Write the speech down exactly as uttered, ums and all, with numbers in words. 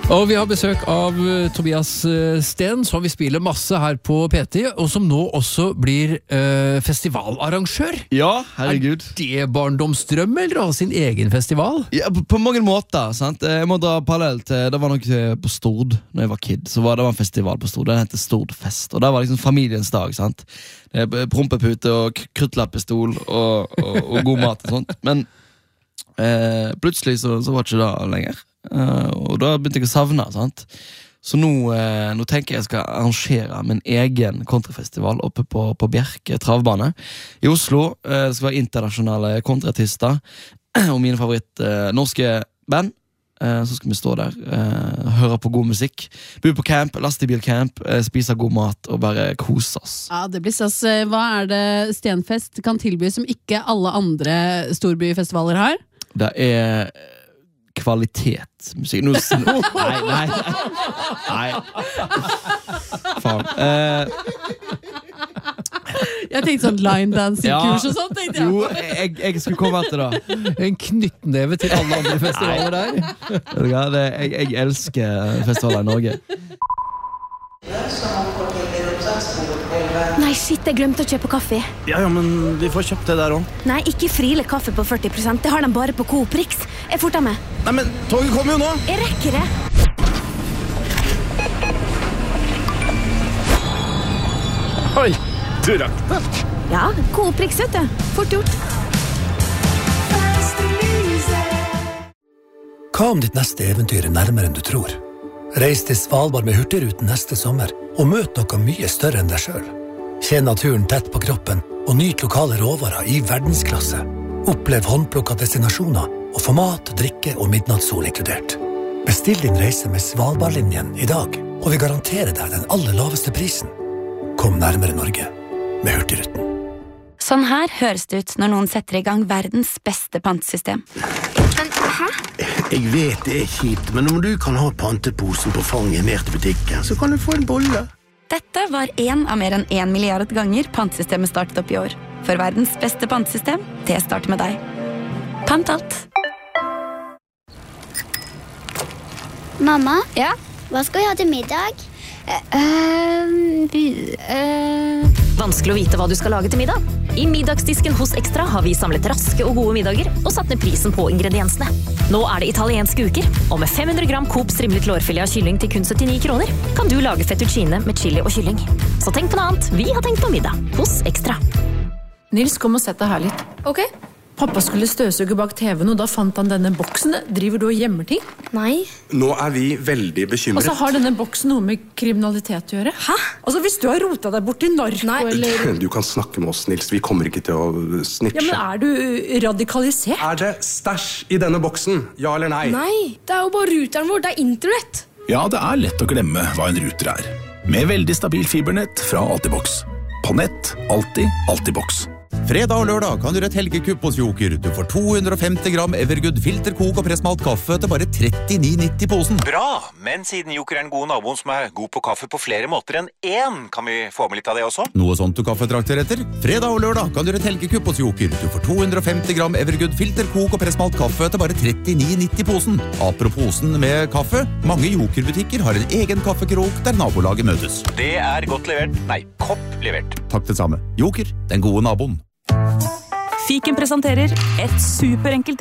Og vi har besøk av uh, Tobias uh, Sten, som vi spiller masse her på P T, og som nå også blir uh, festivalarrangør. Ja, herregud. Er det barndomsdrøm, eller å ha sin egen festival? Ja, på, på mange måter, sant? Jeg må dra parallell til, det var nok på Stord, når jeg var kid, så var det var en festival på Stord, den heter Stordfest, og det var liksom familiens dag, sant? Prompepute og kruttlappestol og, og, og god mat og sånt, men eh, plutselig så, så var det ikke det lenger. Uh, og da begynte jeg å savne, sant? Så nå, uh, nå tenker jeg jeg skal arrangere min egen kontrafestival oppe på, på Bjerke travbane i Oslo. Uh, det skal være internasjonale kontraartister og mine favoritt uh, norske band. Uh, så skal vi stå der, uh, høre på god musikk, bo på camp, lastebilcamp, uh, spise god mat og bare kose oss. Ja, det blir stas. Hva er det Stenfest kan tilby som ikke alle andre storbyfestivaler har? Det er kvalitetsmusikk. Nå, nei, nei, nei. Faen. Uh, jeg tenkte sånn line dancing-kurs og sånt, tenkte jeg. Jo, jeg, jeg skulle komme etter det. En knyttneve til alle andre festivaler der. Ja, det, jeg, jeg elsker festivaler i Norge. Nei, shit, jeg glemte å kjøpe kaffe. Ja, ja, men vi får kjøpt det der også. Nei, ikke Friele kaffe på førti prosent. Det har de bare på Coop Rix. Jeg forter meg. Nei, men toget kommer jo nå. Jeg rekker det. Oi, du rakk det. Ja, Coop Rix, vet du. Fort gjort. Hva om ditt neste eventyr er nærmere enn du tror? Reis til Svalbard med Hurtigruten neste sommer og møt noe mye større enn deg selv. Kjenn naturen tett på kroppen og nyt lokale råvarer i verdensklasse. Opplev håndplukket destinasjoner og få mat, drikke og midnattssol inkludert. Bestill din reise med Svalbardlinjen i dag, og vi garanterer deg den aller laveste prisen. Kom nærmere Norge med Hurtigruten. Sånn her høres det ut når noen setter i gang verdens beste pantesystem. Men, hæ? Jeg vet det er kjipt, men om du kan ha panteposen på fanget ned til butikken, så kan du få en bolle. Dette var en av mer enn en milliard ganger pantesystemet startet opp i år. For verdens beste pantesystem, det starter med deg. Pant alt. Mamma, Ja? hva skal vi ha til middag? Uh, uh... Vanskelig å vite hva du skal lage til middag. I middagsdisken hos Extra har vi samlet raske og gode middager og satt ned prisen på ingrediensene. Nå er det italienske uker, og med fem hundre gram Coop strimlet lårfilet av kylling til kun syttini kroner, kan du lage fettuccine med chili og kylling. Så tenk på noe annet. Vi har tenkt på middag hos Extra. Nils, kom og sett deg her litt. Ok. Pappa skulle støvsuge bak T V-en, og da fant han denne boksen. Driver du og gjemmer ting? Nei. Nå er vi veldig bekymret. Og så har denne boksen noe med kriminalitet å gjøre. Hæ? Altså, hvis du har rotet deg bort til narko, Nei. eller... Du kan snakke med oss, Nils. Vi kommer ikke til å snitche. Ja, men er du radikalisert? Er det stæsj i denne boksen? Ja eller nei? Nei, det er jo bare ruteren vår, det er internett. Ja, det er lett å glemme hva en ruter er. Med veldig stabil fibernett fra Altibox. På nett, alltid, Altibox. Fredag og lørdag kan du gjøre et helgekupp hos Joker. Du får to hundre og femti gram Evergood filterkok og pressmalt kaffe til bare trettini nitti posen. Bra, men siden Joker er en god naboen som er god på kaffe på flere måter enn én, kan vi få med litt av det også? Noe sånt du kaffetrakter etter? Fredag og lørdag kan du gjøre et helgekupp hos Joker. Du får to hundre og femti gram Evergood filterkok og pressmalt kaffe til bare trettini nitti posen. Apropos posen med kaffe, mange Joker-butikker har en egen kaffekrok der nabolaget møtes. Det er godt levert. Nei, kopp levert. Takk det samme. Joker, den gode naboen. Fiken presenterer et superenkelt